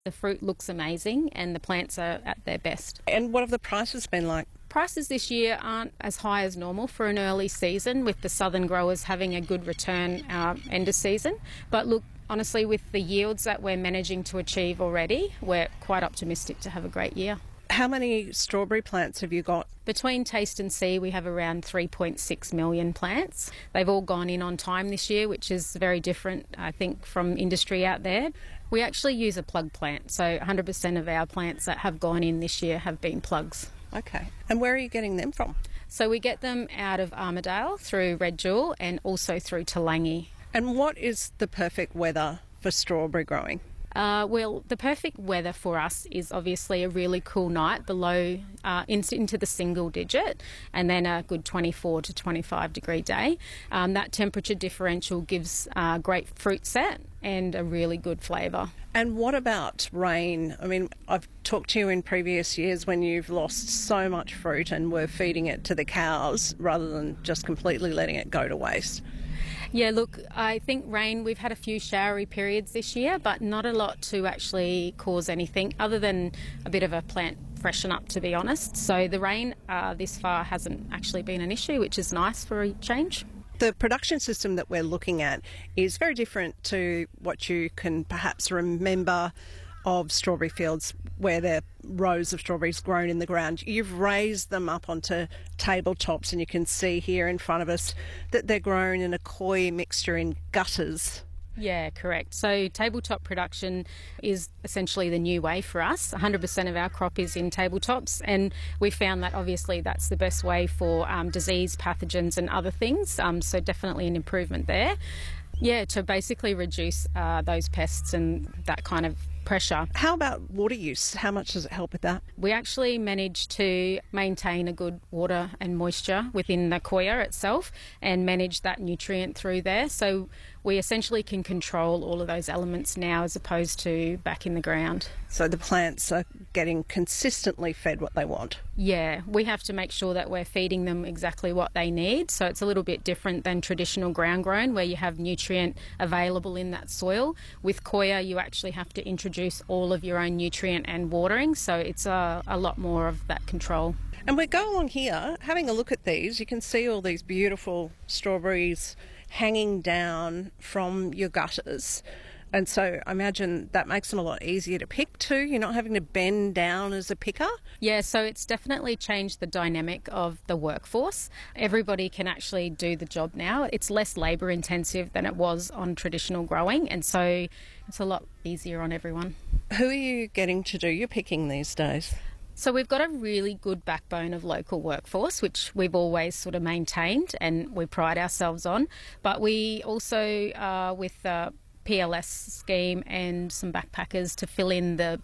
The fruit looks amazing and the plants are at their best. And what have the prices been like? Prices this year aren't as high as normal for an early season, with the southern growers having a good return end of season. But look, honestly, with the yields that we're managing to achieve already, we're quite optimistic to have a great year. How many strawberry plants have you got? Between Taste and See, we have around 3.6 million plants. They've all gone in on time this year, which is very different, I think, from industry out there. We actually use a plug plant, so 100% of our plants that have gone in this year have been plugs. Okay. And where are you getting them from? So we get them out of Armidale through Red Jewel and also through Talangi. And what is the perfect weather for strawberry growing? Well, the perfect weather for us is obviously a really cool night below into the single digit, and then a good 24 to 25 degree day. That temperature differential gives a great fruit set and a really good flavour. And what about rain? I mean, I've talked to you in previous years when you've lost so much fruit and were feeding it to the cows rather than just completely letting it go to waste. Yeah, look, I think rain, we've had a few showery periods this year, but not a lot to actually cause anything other than a bit of a plant freshen up, to be honest. So the rain this far hasn't actually been an issue, which is nice for a change. The production system that we're looking at is very different to what you can perhaps remember of strawberry fields where there are rows of strawberries grown in the ground. You've raised them up onto tabletops, and you can see here in front of us that they're grown in a coir mixture in gutters. Yeah, correct. So tabletop production is essentially the new way for us. 100% of our crop is in tabletops, and we found that obviously that's the best way for disease, pathogens and other things. So definitely an improvement there. Yeah, to basically reduce those pests and that kind of pressure. How about water use? How much does it help with that? We actually managed to maintain a good water and moisture within the coir itself and manage that nutrient through there. So we essentially can control all of those elements now as opposed to back in the ground. So the plants are getting consistently fed what they want? Yeah, we have to make sure that we're feeding them exactly what they need. So it's a little bit different than traditional ground grown where you have nutrient available in that soil. With coir, you actually have to introduce all of your own nutrient and watering. So it's a lot more of that control. And we go along here, having a look at these, you can see all these beautiful strawberries hanging down from your gutters. And so I imagine that makes them a lot easier to pick too. You're not having to bend down as a picker. Yeah, so it's definitely changed the dynamic of the workforce. Everybody can actually do the job now. It's less labour intensive than it was on traditional growing, and so it's a lot easier on everyone. Who are you getting to do your picking these days? So we've got a really good backbone of local workforce, which we've always sort of maintained and we pride ourselves on. But we also, with the PLS scheme and some backpackers to fill in that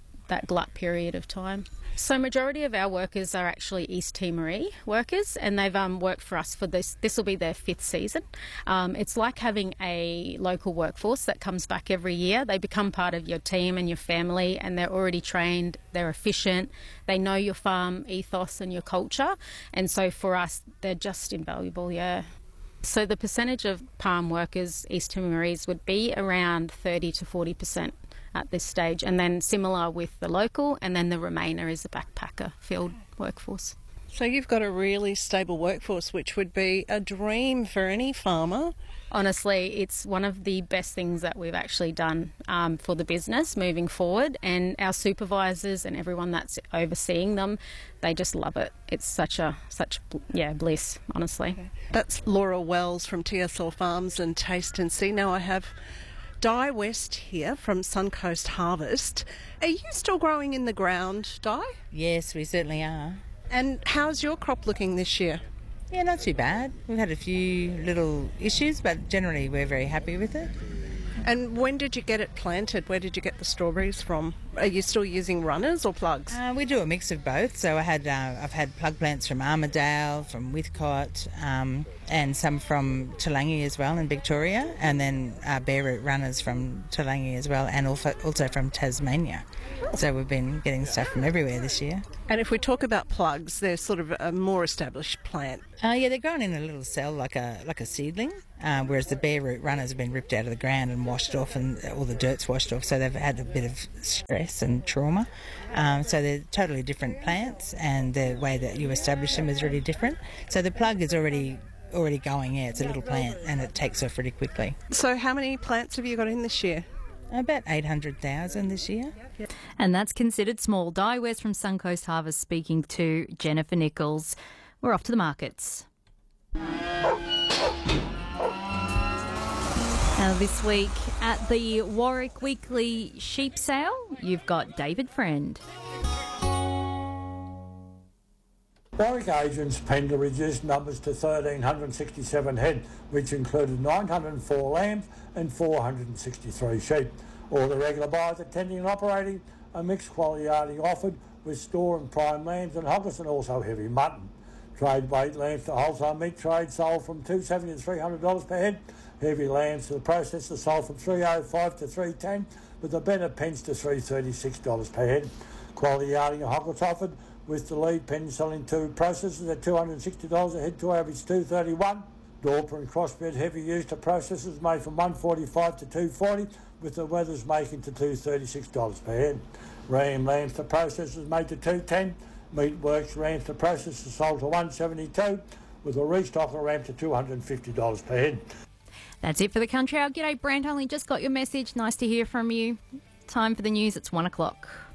glut period of time. So majority of our workers are actually East Timorese workers, and they've worked for us for this. This will be their 5th season. It's like having a local workforce that comes back every year. They become part of your team and your family, and they're already trained, they're efficient, they know your farm ethos and your culture, and so for us, they're just invaluable, yeah. So the percentage of palm workers, East Timorese, would be around 30 to 40% at this stage, and then similar with the local, and then the remainder is the backpacker field workforce. So you've got a really stable workforce, which would be a dream for any farmer. Honestly, it's one of the best things that we've actually done for the business moving forward, and our supervisors and everyone that's overseeing them, they just love it. It's such bliss, honestly. Okay. That's Laura Wells from TSL Farms and Taste and See. Now I have Di West here from Suncoast Harvest. Are you still growing in the ground, Di? Yes, we certainly are. And how's your crop looking this year? Yeah, not too bad. We've had a few little issues, but generally we're very happy with it. And when did you get it planted? Where did you get the strawberries from? Are you still using runners or plugs? We do a mix of both. So I've had plug plants from Armidale, from Withcott, and some from Talangi as well in Victoria, and then bare root runners from Talangi as well, and also from Tasmania. So we've been getting stuff from everywhere this year. And if we talk about plugs, they're sort of a more established plant. Yeah, they're grown in a little cell like a seedling, whereas the bare root runners have been ripped out of the ground and washed off, and all the dirt's washed off, so they've had a bit of stress and trauma. So they're totally different plants, and the way that you establish them is really different. So the plug is already going, it's a little plant and it takes off really quickly. So how many plants have you got in this year? About 800,000 this year. And that's considered small. Di West from Suncoast Harvest speaking to Jennifer Nichols. We're off to the markets. Now this week at the Warwick Weekly Sheep Sale, you've got David Friend. Warwick agents penned to reduce numbers to 1,367 head, which included 904 lambs and 463 sheep. All the regular buyers attending and operating a mixed quality yarding offered with store and prime lambs and hoggers and also heavy mutton. Trade weight lambs to wholesale meat trade sold from $270 to $300 per head. Heavy lambs to the processor sold from $305 to $310, with the better pens to $336 per head. Quality yarding and hoggers offered, with the lead pen selling to processors at $260 a head to average $231. Dorper and crossbred heavy used to processors made from $145 to $240, with the wethers making to $236 per head. Ram lambs to processors made to $210. Meatworks rams to processors sold to $172, with a restocker ram to $250 per head. That's it for the Country Hour. G'day, Brent. Only just got your message. Nice to hear from you. Time for the news. It's 1 o'clock.